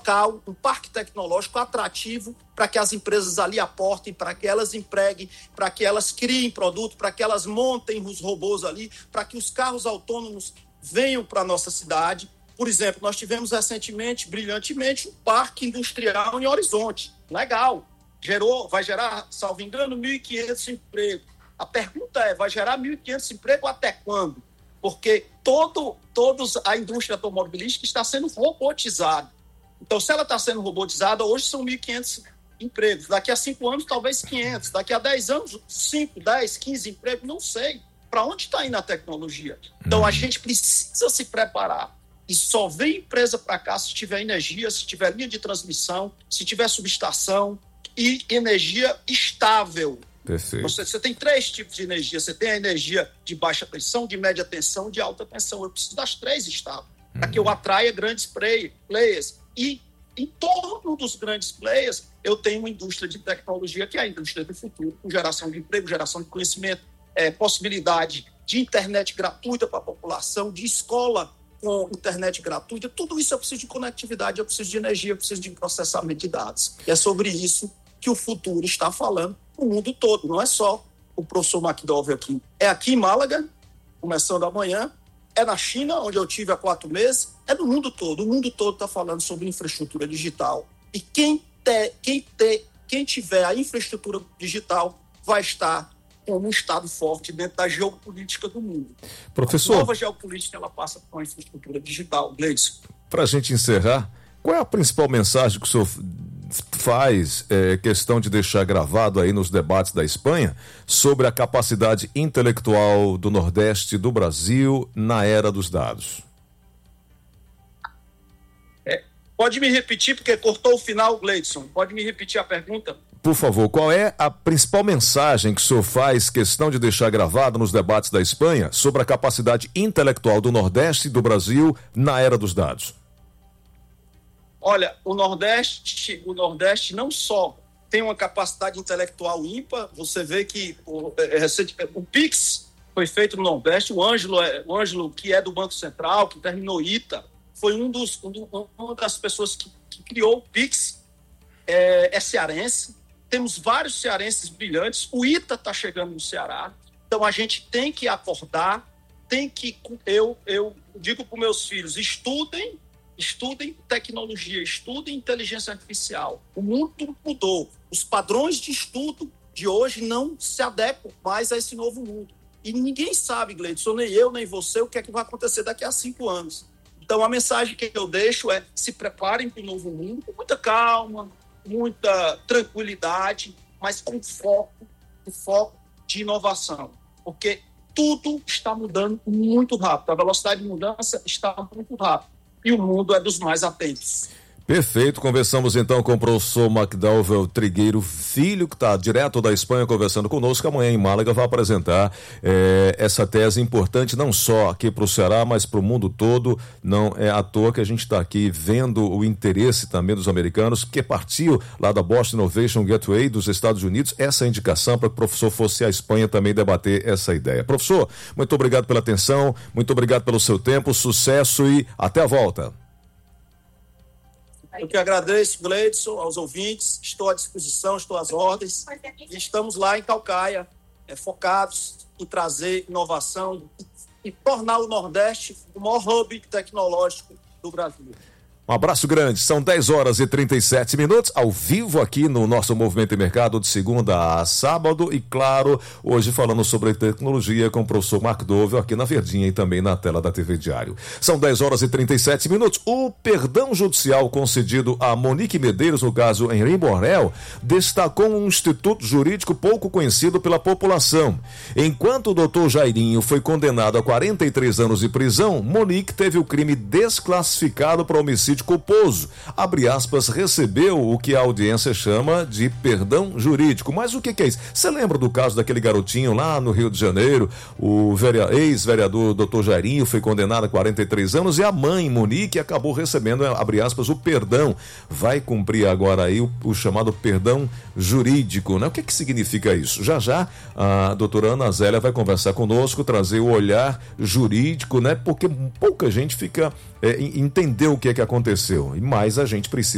local, um parque tecnológico atrativo para que as empresas ali aportem, para que elas empreguem, para que elas criem produto, para que elas montem os robôs ali, para que os carros autônomos venham para a nossa cidade. Por exemplo, nós tivemos recentemente, brilhantemente, um parque industrial em Horizonte. Legal. Vai gerar, salvo engano, 1.500 empregos. A pergunta é, vai gerar 1.500 empregos até quando? Porque a indústria automobilística está sendo robotizada. Então, se ela está sendo robotizada, hoje são 1.500 empregos. Daqui a 5 anos, talvez 500. Daqui a 10 anos, 5, 10, 15 empregos, não sei. Para onde está indo a tecnologia? Então, a gente precisa se preparar. E só vem empresa para cá se tiver energia, se tiver linha de transmissão, se tiver subestação e energia estável. Perfeito. Você tem 3 tipos de energia. Você tem a energia de baixa tensão, de média tensão, de alta tensão. Eu preciso das 3 estáveis, para que eu atraia grandes players. E em torno dos grandes players, eu tenho uma indústria de tecnologia, que é a indústria do futuro, com geração de emprego, geração de conhecimento, possibilidade de internet gratuita para a população, de escola com internet gratuita. Tudo isso eu preciso de conectividade, eu preciso de energia, eu preciso de processamento de dados. E é sobre isso que o futuro está falando o mundo todo, não é só o professor McDowell aqui. É aqui em Málaga, começando amanhã, é na China, onde eu tive há 4 meses, é no mundo todo. O mundo todo está falando sobre infraestrutura digital. E quem tiver a infraestrutura digital vai estar como um Estado forte dentro da geopolítica do mundo. Professor, a nova geopolítica, ela passa por uma infraestrutura digital. Gleidson. Para a gente encerrar, qual é a principal mensagem que o senhor faz questão de deixar gravado aí nos debates da Espanha sobre a capacidade intelectual do Nordeste do Brasil na era dos dados? Pode me repetir, porque cortou o final, Gleidson. Pode me repetir a pergunta? Por favor, qual é a principal mensagem que o senhor faz questão de deixar gravado nos debates da Espanha sobre a capacidade intelectual do Nordeste do Brasil na era dos dados? Olha, o Nordeste não só tem uma capacidade intelectual ímpar, você vê que o PIX foi feito no Nordeste, o Ângelo, que é do Banco Central, que terminou ITA, foi uma das pessoas que criou o PIX, é cearense. Temos vários cearenses brilhantes, o ITA está chegando no Ceará, então a gente tem que acordar, eu digo para os meus filhos, estudem tecnologia, estudem inteligência artificial. O mundo mudou. Os padrões de estudo de hoje não se adequam mais a esse novo mundo. E ninguém sabe, Gleidson, nem eu, nem você, o que é que vai acontecer daqui a 5 anos. Então, a mensagem que eu deixo é: se preparem para o novo mundo com muita calma, muita tranquilidade, mas com foco de inovação. Porque tudo está mudando muito rápido. A velocidade de mudança está muito rápida. E o mundo é dos mais atentos. Perfeito, conversamos então com o professor McDowell Trigueiro Filho, que está direto da Espanha conversando conosco. Amanhã em Málaga vai apresentar essa tese importante, não só aqui para o Ceará, mas para o mundo todo. Não é à toa que a gente está aqui vendo o interesse também dos americanos, que partiu lá da Boston Innovation Gateway dos Estados Unidos, essa indicação para que o professor fosse à Espanha também debater essa ideia. Professor, muito obrigado pela atenção, muito obrigado pelo seu tempo, sucesso e até a volta. Eu que agradeço, Gleidson, aos ouvintes, estou à disposição, estou às ordens, e estamos lá em Caucaia, focados em trazer inovação e tornar o Nordeste o maior hub tecnológico do Brasil. Um abraço grande, são 10h37, ao vivo aqui no nosso Movimento e Mercado, de segunda a sábado, e claro, hoje falando sobre tecnologia com o professor McDowell aqui na Verdinha e também na tela da TV Diário. São 10h37. O perdão judicial concedido a Monique Medeiros, no caso Henri Borel, destacou um instituto jurídico pouco conhecido pela população. Enquanto o doutor Jairinho foi condenado a 43 anos de prisão, Monique teve o crime desclassificado para homicídio culposo, abre aspas, recebeu o que a audiência chama de perdão jurídico. Mas o que é isso? Você lembra do caso daquele garotinho lá no Rio de Janeiro? O ex-vereador Dr. Jairinho foi condenado a 43 anos e a mãe, Monique, acabou recebendo, abre aspas, o perdão. Vai cumprir agora aí o chamado perdão jurídico, né? O que significa isso? Já a doutora Ana Zélia vai conversar conosco, trazer o olhar jurídico, né? Porque pouca gente entendeu o que é que aconteceu, mas a gente precisa